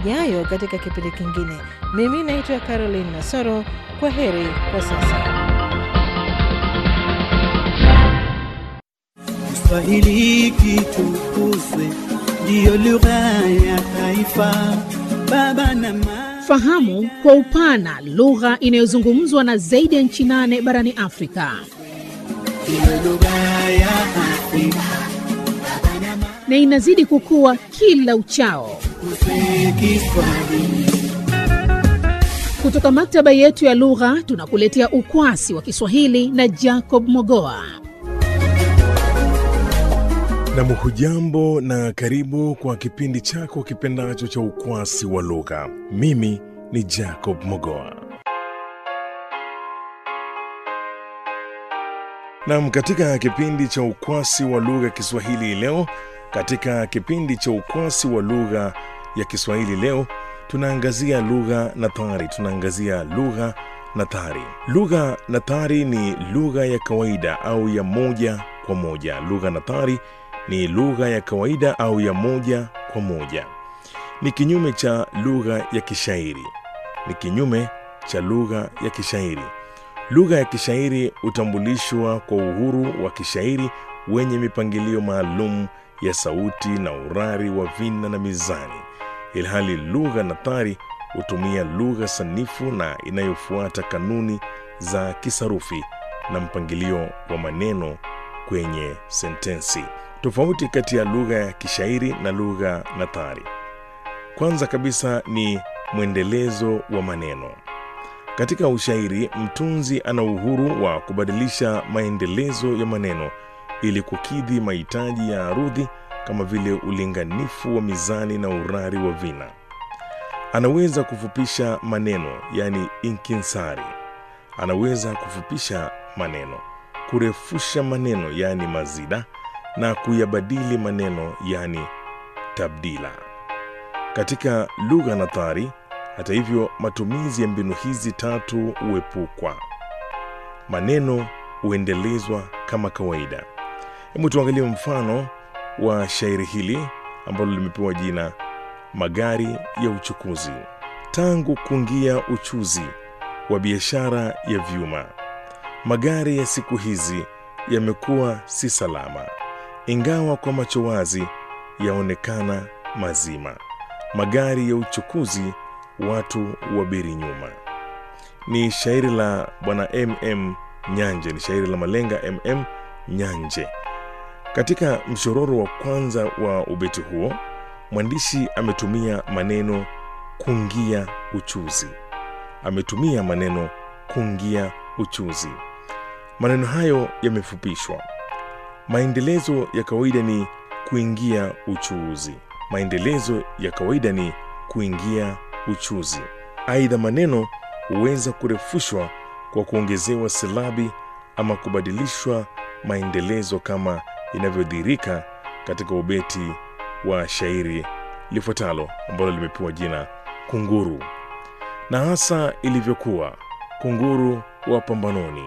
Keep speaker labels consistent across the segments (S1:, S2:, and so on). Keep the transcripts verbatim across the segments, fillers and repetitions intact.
S1: ijayo katika kipindi kingine. Mimi naitwa Caroline Nasoro. Kwa heri kwa sasa.
S2: Kiswahili kitukuzwe, ndiyo lugha ya taifa. Baba na mama,
S3: fahamu kwa upana lugha inayozungumzwa na zaidi ya nchi nane barani Afrika.
S2: ndiyo lugha ya Afrika.
S3: Na inazidi kukua kila uchao.
S2: Tukuze Kiswahili.
S3: Kutoka maktaba yetu ya lugha tunakuletea ukwasi wa Kiswahili na Jacob Mogoa.
S4: Na mhujambo na karibu kwa kipindi chako kipendacho cha ukwasi wa lugha. Mimi ni Jacob Mogoa. Na katika kipindi cha ukwasi wa lugha Kiswahili leo, katika kipindi cha ukwasi wa lugha ya Kiswahili leo, tunaangazia lugha nathari, tunaangazia lugha nathari. Lugha nathari ni lugha ya kawaida au ya moja kwa moja. Lugha nathari ni lugha ya kawaida au ya moja kwa moja. Ni kinyume cha lugha ya kishairi. Ni kinyume cha lugha ya kishairi. Lugha ya kishairi hutambulishwa kwa uhuru wa kishairi wenye mipangilio maalum ya sauti na urari wa vina na mizani, ilhali lugha nathari hutumia lugha sanifu na inayofuata kanuni za kisarufi na mpangilio wa maneno kwenye sentensi. Tofauti kati ya lugha ya kishairi na lugha nathari. Kwanza kabisa ni mwendelezo wa maneno. Katika ushairi, mtunzi ana uhuru wa kubadilisha maendelezo ya maneno ili kukidhi mahitaji ya arudhi kama vile ulinganifu wa mizani na urari wa vina. Anaweza kufupisha maneno, yani inkinsari. Anaweza kufupisha maneno, kurefusha maneno, yani mazida, na kuyabadili maneno, yani tabdila. Katika lugha nathari, hata hivyo, matumizi ya mbinu hizi tatu huepukwa. Maneno huendelezwa kama kawaida. Hebu tuangalie mfano wa shairi hili ambalo limepewa jina Magari ya Uchukuzi. Tangu kuingia uchuzi wa biashara ya vyuma, magari ya siku hizi yamekuwa si salama, ingawa kwa macho wazi yaonekana mazima. Magari ya uchukuzi, watu wabiri nyuma. Ni shairi la bwana M M Nyanje, ni shairi la malenga M M Nyanje. Katika mshororo wa kwanza wa ubeti huo, mwandishi ametumia maneno kungia uchuzi. Ametumia maneno kungia uchuzi. Maneno hayo yamefupishwa. Maendelezo ya kawaida ni kuingia uchuzi. Maendelezo ya kawaida ni kuingia uchuzi. Aidha, maneno huweza kurefushwa kwa kuongezewa silabi ama kubadilishwa maendelezo kama inavyodhihirika katika ubeti wa shairi lifuatalo ambalo limepewa jina Kunguru. Na hasa ilivyokuwa kunguru wa pambanoni,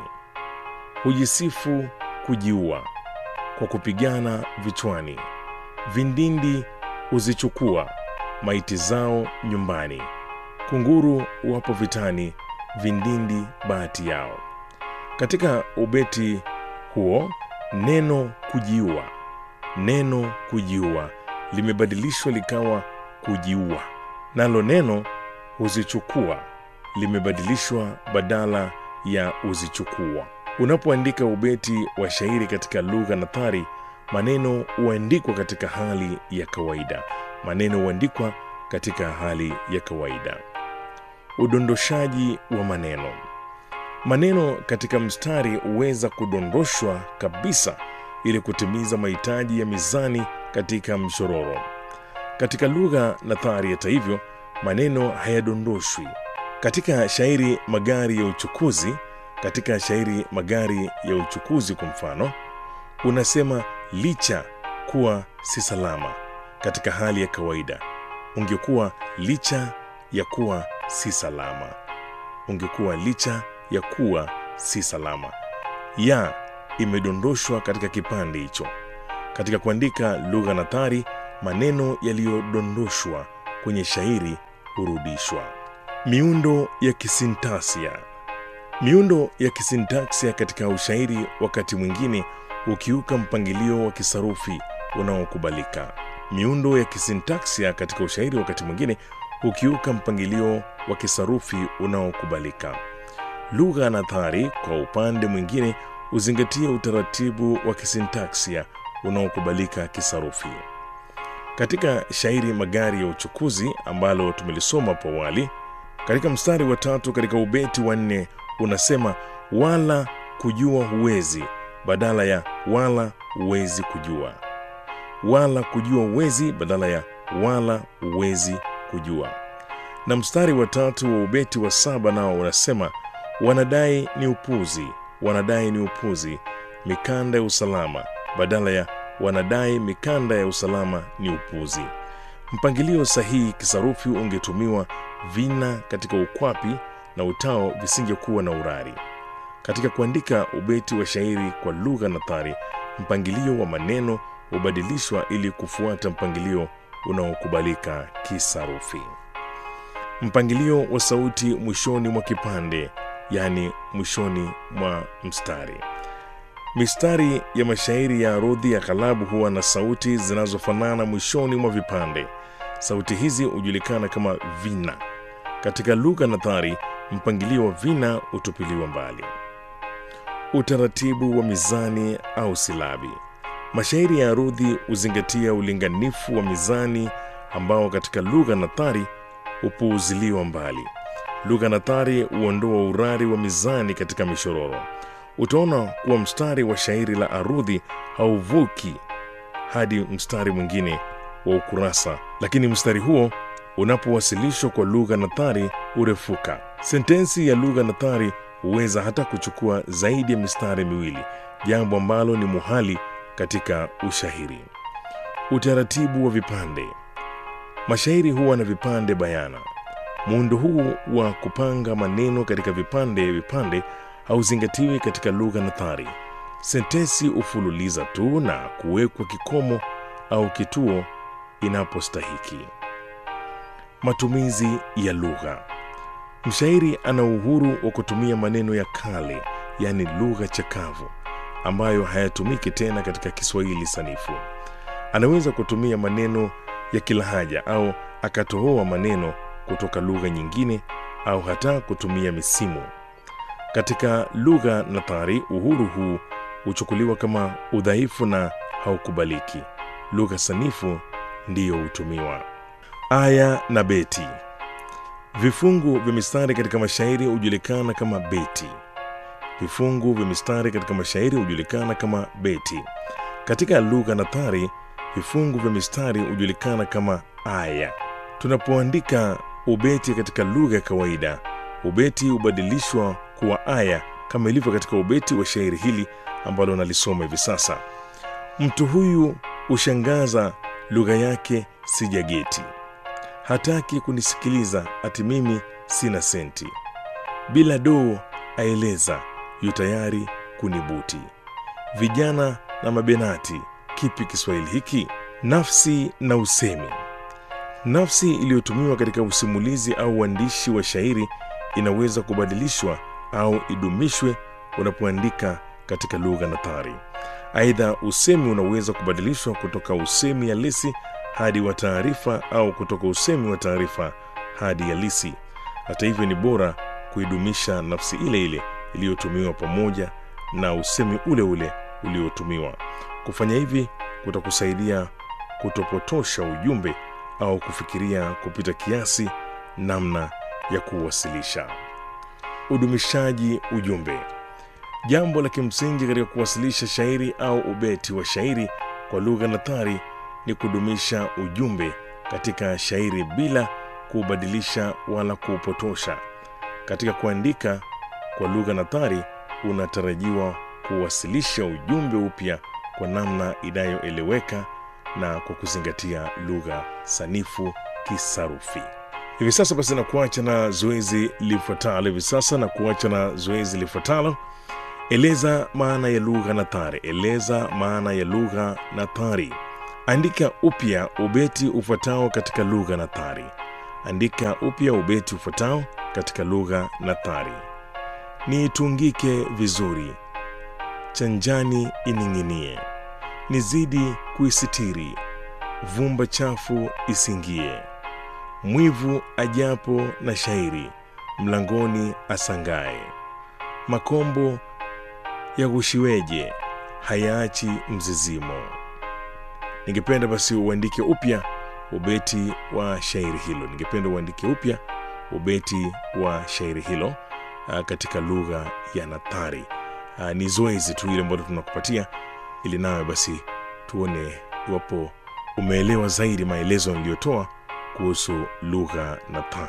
S4: hujisifu kujiua kwa kupigana vichwani, vindindi huzichukua maiti zao nyumbani. Kunguru wapo vitani, vindindi bahati yao. Katika ubeti huo, neno kujiua, neno kujiua limebadilishwa likawa kujiua. Nalo neno huzichukua limebadilishwa badala ya uzichukua. Unapoandika ubeti wa shairi katika lugha nathari, maneno huandikwa katika hali ya kawaida. Maneno huandikwa katika hali ya kawaida. Udondoshaji wa maneno. Maneno katika mstari huweza kudondoshwa kabisa ili kutimiza mahitaji ya mizani katika mshororo. Katika lugha nathari, hata hivyo, maneno hayadondoshwi. Katika shairi Magari ya Uchukuzi, katika shairi Magari ya Uchukuzi kwa mfano, unasema licha kuwa si salama. Katika hali ya kawaida ungekuwa licha ya kuwa si salama. Ungekuwa licha ya kuwa si salama. Ya imedondoshwa katika kipande hicho. Katika kuandika lugha nathari, maneno yaliyodondoshwa kwenye shairi hurudishwa. Miundo ya kisintaksia. Miundo ya kisintaksia katika ushairi wakati mwingine hukiuka mpangilio wa kisarufi unaokubalika. Miundo ya kisintaksia katika ushairi wakati mwingine hukiuka mpangilio wa kisarufi unaokubalika. Lugha nathari kwa upande mwingine huzingatia utaratibu wa kisintaksia unaokubalika kisarufi. Katika shairi Magari ya Uchukuzi ambalo tumelisoma hapo awali, katika mstari wa tatu katika ubeti wa nne unasema wala kujua huwezi badala ya wala huwezi kujua. Wala kujua huwezi badala ya wala huwezi kujua. Na mstari wa tatu wa ubeti wa saba nao unasema wanadai ni upuzi, wanadai ni upuzi mikanda ya usalama badala ya wanadai mikanda ya usalama ni upuzi. Mpangilio sahihi kisarufi ungetumiwa vina katika ukwapi na utao visingekuwa na urari. Katika kuandika ubeti wa shairi kwa lugha nathari, mpangilio wa maneno hubadilishwa ili kufuata mpangilio unaokubalika kisarufi. Mpangilio wa sauti mwishoni mwa kipande, yani mwishoni mwa mstari. Mistari ya mashairi ya arudhi ya ghalabu huwa na sauti zinazofanana mwishoni mwa vipande. Sauti hizi hujulikana kama vina. Katika lugha nathari, mpangilio wa vina hutupiliwa mbali. Utaratibu wa mizani au silabi. Mashairi ya arudhi huzingatia ulinganifu wa mizani ambao katika lugha nathari hupuuziliwa mbali. Lugha nathari huondoa urari wa mizani katika mishororo. Utaona kuwa mstari wa shairi la arudhi hauvuki hadi mstari mwingine wa ukurasa, lakini mstari huo unapowasilishwa kwa lugha nathari urefuka. Sentensi ya lugha nathari huweza hata kuchukua zaidi ya mistari miwili, jambo ambalo ni muhali katika ushairi. Utaratibu wa vipande. Mashairi huwa na vipande bayana. Muundo huu wa kupanga maneno katika vipande vipande hauzingatiwi katika lugha nathari. Sentensi ufululiza tu na kuwekwa kikomo au kituo inapostahiki. Matumizi ya lugha. Mshairi ana uhuru wa kutumia maneno ya kale, yani lugha chakavu, ambayo hayatumiki tena katika Kiswahili sanifu. Anaweza kutumia maneno ya kilahaja au akatohoa maneno kutoka lugha nyingine au hata kutumia misimu. Katika lugha nathari, uhuru huu huchukuliwa kama udhaifu na haukubaliki. Lugha sanifu ndiyo hutumiwa. Aya na beti. Vifungu vya mistari katika mashairi hujulikana kama beti. Vifungu vya mistari katika mashairi hujulikana kama beti. Katika lugha nathari, vifungu vya mistari hujulikana kama aya. Tunapoandika ubeti katika lugha ya kawaida, ubeti hubadilishwa kuwa aya kama ilivyo katika ubeti wa shairi hili ambalo nalisoma hivi sasa. Mtu huyu ushangaza, lugha yake sijageti. Hataki kunisikiliza, ati mimi sina senti. Bila doo aeleza, yu tayari kunibuti. Vijana na mabenati, kipi Kiswahili hiki? Nafsi na usemi. Nafsi iliyotumiwa katika usimulizi au uandishi wa shairi inaweza kubadilishwa au idumishwe unapoandika katika lugha nathari. Aidha, usemi unaweza kubadilishwa kutoka usemi halisi hadi wa taarifa au kutoka usemi wa taarifa hadi halisi. Hata hivyo, ni bora kuidumisha nafsi ile ile iliyotumiwa pamoja na usemi ule ule uliotumiwa. Kufanya hivi kutakusaidia kutopotosha ujumbe au kufikiria kupita kiasi namna ya kuwasilisha. Udumishaji ujumbe. Jambo la kimsingi katika kuwasilisha shairi au ubeti wa shairi kwa lugha nathari ni kudumisha ujumbe katika shairi bila kubadilisha wala kuupotosha. Katika kuandika kwa lugha nathari, unatarajiwa kuwasilisha ujumbe upya kwa namna inayoeleweka na kwa kuzingatia lugha sanifu kisarufi. Hivi sasa basi na kuacha na zoezi lifuatalo hivi sasa na kuacha na zoezi lifuatalo. Eleza maana ya lugha nathari. Eleza maana ya lugha nathari. Andika upya ubeti ufuatao katika lugha nathari. Andika upya ubeti ufuatao katika lugha nathari. Nitungike vizuri, chanjani ining'inie, nizidi kuisitiri, vumba chafu isingie. Mwivu ajapo na shairi, mlangoni asangae. Makombo ya gushiweje, hayaachi mzizimo. Ningependa basi uandike upya ubeti wa shairi hilo. Ningependa uandike upya ubeti wa shairi hilo uh, katika lugha ya nathari. Uh, ni zoezi tu ile ambalo tunakupatia ili nawe basi tuone iwapo umeelewa zaidi maelezo niliyotoa kuhusu lugha nathari.